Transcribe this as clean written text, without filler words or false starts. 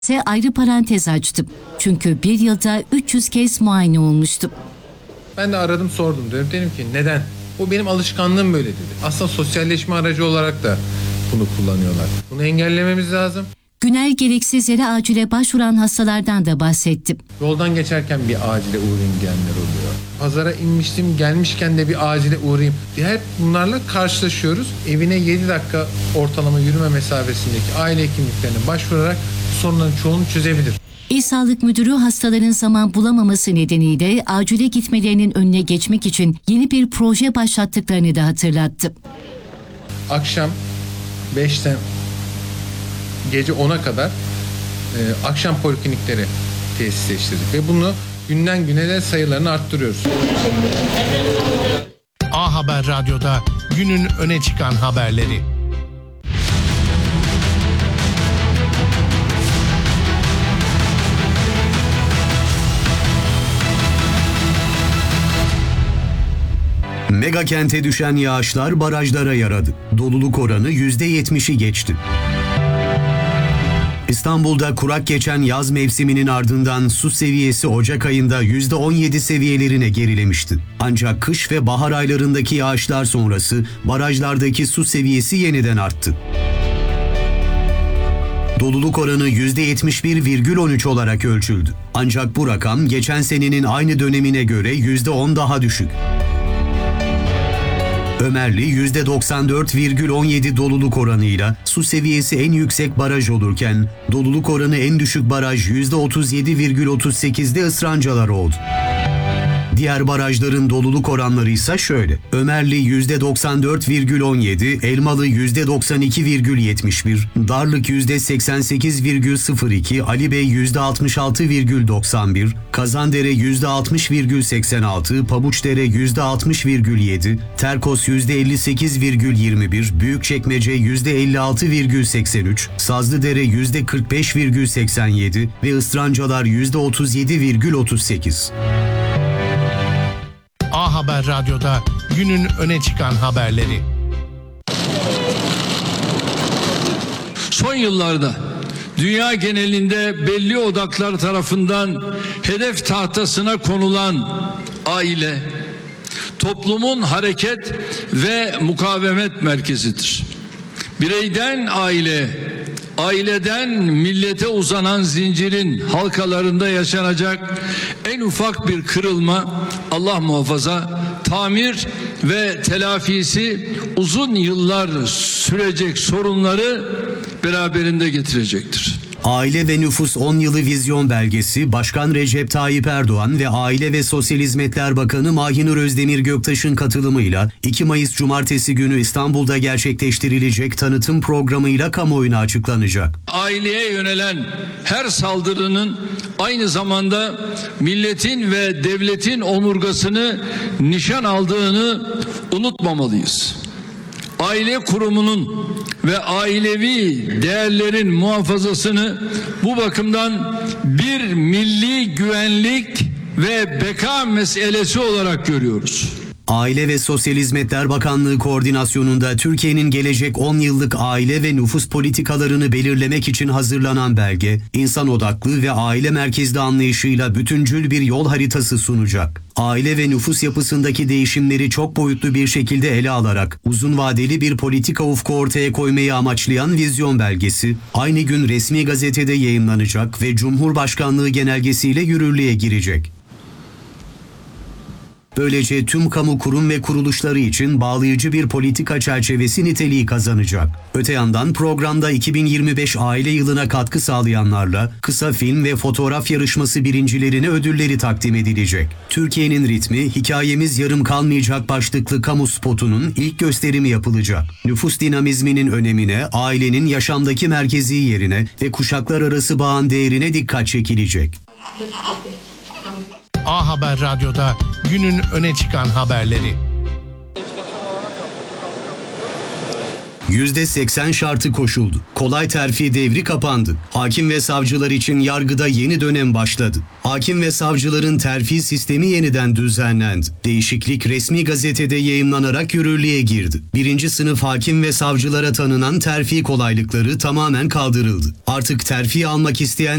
Ayrı parantez açtım. Çünkü bir yılda 300 kez muayene olmuştum. Ben de aradım sordum. Dedim ki neden? O benim alışkanlığım böyle dedi. Aslında sosyalleşme aracı olarak da bunu kullanıyorlar. Bunu engellememiz lazım. Güner gereksiz yere acile başvuran hastalardan da bahsettim. Yoldan geçerken bir acile uğrayayım diyenler oluyor. Pazara inmiştim, gelmişken de bir acile uğrayayım. Hep bunlarla karşılaşıyoruz. Evine 7 dakika ortalama yürüme mesafesindeki aile hekimliklerine başvurarak sorunların çoğunu çözebilir. İl Sağlık Müdürü hastaların zaman bulamaması nedeniyle acile gitmelerinin önüne geçmek için yeni bir proje başlattıklarını da hatırlattı. Akşam 5'ten gece 10'a kadar akşam poliklinikleri tesisleştirdik ve bunu günden güne de sayılarını arttırıyoruz. A Haber Radyo'da günün öne çıkan haberleri. Mega kente düşen yağışlar barajlara yaradı. Doluluk oranı %70'i geçti. İstanbul'da kurak geçen yaz mevsiminin ardından su seviyesi Ocak ayında %17 seviyelerine gerilemişti. Ancak kış ve bahar aylarındaki yağışlar sonrası barajlardaki su seviyesi yeniden arttı. Doluluk oranı %71,13 olarak ölçüldü. Ancak bu rakam geçen senenin aynı dönemine göre %10 daha düşük. Ömerli %94,17 doluluk oranıyla su seviyesi en yüksek baraj olurken doluluk oranı en düşük baraj %37,38'de Israncalar oldu. Diğer barajların doluluk oranları ise şöyle: Ömerli %94,17, Elmalı %92,71, Darlık %88,02, Alibey %66,91, Kazandere %60,86, Pabuçdere %60,7, Terkos %58,21, Büyükçekmece %56,83, Sazlıdere %45,87 ve Israncalar %37,38. A Haber Radyo'da günün öne çıkan haberleri. Son yıllarda dünya genelinde belli odaklar tarafından hedef tahtasına konulan aile, toplumun hareket ve mukavemet merkezidir. Bireyden aileye, aileden millete uzanan zincirin halkalarında yaşanacak en ufak bir kırılma, Allah muhafaza, tamir ve telafisi uzun yıllar sürecek sorunları beraberinde getirecektir. Aile ve Nüfus 10 Yılı Vizyon Belgesi, Başkan Recep Tayyip Erdoğan ve Aile ve Sosyal Hizmetler Bakanı Mahinur Özdemir Göktaş'ın katılımıyla 2 Mayıs Cumartesi günü İstanbul'da gerçekleştirilecek tanıtım programıyla kamuoyuna açıklanacak. Aileye yönelen her saldırının aynı zamanda milletin ve devletin omurgasını nişan aldığını unutmamalıyız. Aile kurumunun ve ailevi değerlerin muhafazasını bu bakımdan bir milli güvenlik ve beka meselesi olarak görüyoruz. Aile ve Sosyal Hizmetler Bakanlığı koordinasyonunda Türkiye'nin gelecek 10 yıllık aile ve nüfus politikalarını belirlemek için hazırlanan belge, insan odaklı ve aile merkezli anlayışıyla bütüncül bir yol haritası sunacak. Aile ve nüfus yapısındaki değişimleri çok boyutlu bir şekilde ele alarak uzun vadeli bir politika ufku ortaya koymayı amaçlayan vizyon belgesi, aynı gün resmi gazetede yayımlanacak ve Cumhurbaşkanlığı genelgesiyle yürürlüğe girecek. Böylece tüm kamu kurum ve kuruluşları için bağlayıcı bir politika çerçevesi niteliği kazanacak. Öte yandan programda 2025 aile yılına katkı sağlayanlarla kısa film ve fotoğraf yarışması birincilerine ödülleri takdim edilecek. Türkiye'nin ritmi, hikayemiz yarım kalmayacak başlıklı kamu spotunun ilk gösterimi yapılacak. Nüfus dinamizminin önemine, ailenin yaşamdaki merkezi yerine ve kuşaklar arası bağın değerine dikkat çekilecek. A Haber Radyo'da günün öne çıkan haberleri. %80 şartı koşuldu. Kolay terfi devri kapandı. Hakim ve savcılar için yargıda yeni dönem başladı. Hakim ve savcıların terfi sistemi yeniden düzenlendi. Değişiklik resmi gazetede yayımlanarak yürürlüğe girdi. 1. sınıf hakim ve savcılara tanınan terfi kolaylıkları tamamen kaldırıldı. Artık terfi almak isteyen